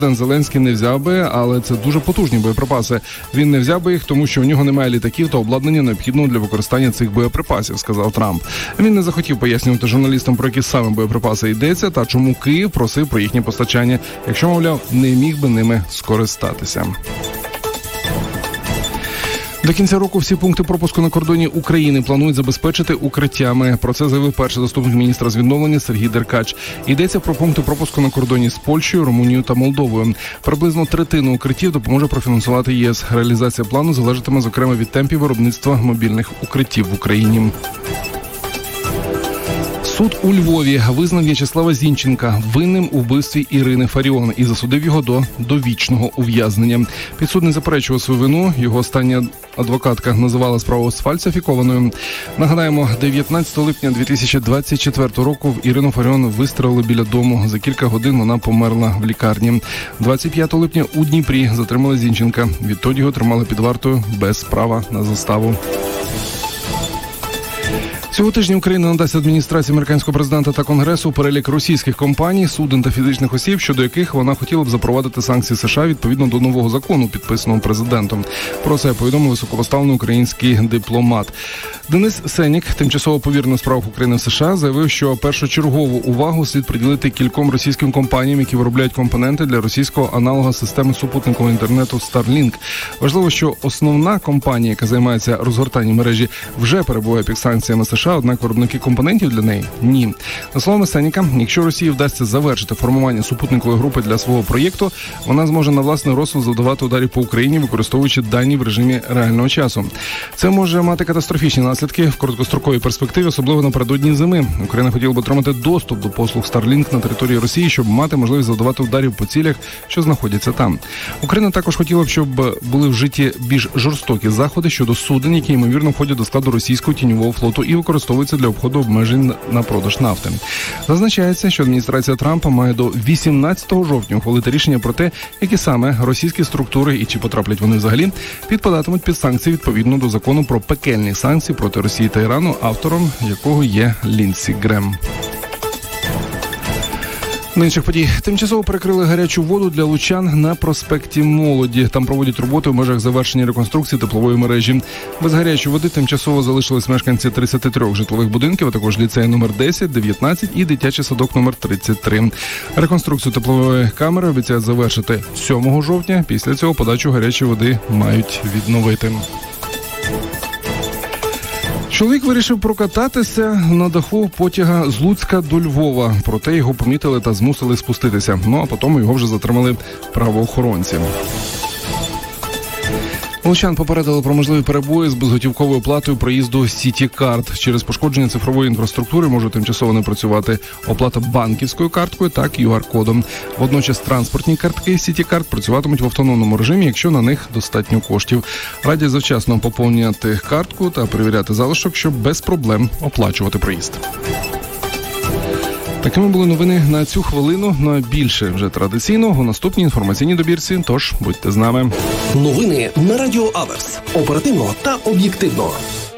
Зеленський не взяв би, але це дуже потужні боєприпаси. Він не взяв би їх, тому що у нього немає літаків та обладнання необхідного для використання цих боєприпасів, сказав Трамп. Він не захотів пояснювати журналістам, про які саме боєприпаси йдеться та чому Київ просив про їхнє постачання, якщо, мовляв, не міг би ними скористатися. До кінця року всі пункти пропуску на кордоні України планують забезпечити укриттями. Про це заявив перший заступник міністра з відновлення Сергій Деркач. Йдеться про пункти пропуску на кордоні з Польщею, Румунією та Молдовою. Приблизно третину укриттів допоможе профінансувати ЄС. Реалізація плану залежатиме, зокрема, від темпів виробництва мобільних укриттів в Україні. Суд у Львові визнав В'ячеслава Зінченка винним у вбивстві Ірини Фаріон і засудив його до довічного ув'язнення. Підсудний заперечував свою вину. Його остання адвокатка називала справу сфальсифікованою. Нагадаємо, 19 липня 2024 року в Ірину Фаріон вистрелили біля дому. За кілька годин вона померла в лікарні. 25 липня у Дніпрі затримали Зінченка. Відтоді його тримали під вартою без права на заставу. Цього тижня Україна надасть адміністрації американського президента та Конгресу перелік російських компаній, суден та фізичних осіб, щодо яких вона хотіла б запровадити санкції США відповідно до нового закону, підписаного президентом. Про це повідомив високопоставлений український дипломат. Денис Сенік, тимчасово повірений у справах України в США, заявив, що першочергову увагу слід приділити кільком російським компаніям, які виробляють компоненти для російського аналога системи супутникового інтернету Starlink. Важливо, що основна компанія, яка займається розгортанням мережі, вже перебуває під санкціями США, однак виробники компонентів для неї – ні. За словами Сеніка, якщо Росії вдасться завершити формування супутникової групи для свого проєкту, вона зможе на власний розсуд завдавати ударів по Україні, використовуючи дані в режимі реального часу. Це може мати катастрофічні наслідки в короткостроковій перспективі, особливо напередодні зими. Україна хотіла б отримати доступ до послуг Starlink на території Росії, щоб мати можливість завдавати ударів по цілях, що знаходяться там. Україна також хотіла б, щоб були вжиті більш жорстокі заходи щодо суден, які, ймовірно, входять до складу російського тіньового флоту і використовуються для обходу обмежень на продаж нафти. Зазначається, що адміністрація Трампа має до 18 жовтня ухвалити рішення про те, які саме російські структури і чи потраплять вони взагалі підпадатимуть під санкції відповідно до закону про пекельні санкції проти Росії та Ірану, автором якого є Ліндсі Грем. До інших подій. Тимчасово перекрили гарячу воду для лучан на проспекті Молоді. Там проводять роботи в межах завершення реконструкції теплової мережі. Без гарячої води тимчасово залишились мешканці 33 житлових будинків, а також ліцей номер 10, 19 і дитячий садок номер 33. Реконструкцію теплової камери обіцяють завершити 7 жовтня. Після цього подачу гарячої води мають відновити. Чоловік вирішив прокататися на даху потяга з Луцька до Львова. Проте його помітили та змусили спуститися. А потім його вже затримали правоохоронці. Лучан попередили про можливі перебої з безготівковою оплатою проїзду Сіті-карт. Через пошкодження цифрової інфраструктури може тимчасово не працювати оплата банківською карткою та QR-кодом. Водночас транспортні картки Сіті-карт працюватимуть в автономному режимі, якщо на них достатньо коштів. Радять завчасно поповнювати картку та перевіряти залишок, щоб без проблем оплачувати проїзд. Такими були новини на цю хвилину. На більше вже традиційно у наступній інформаційній добірці. Тож будьте з нами. Новини на Радіо Аверс. Оперативно та об'єктивно.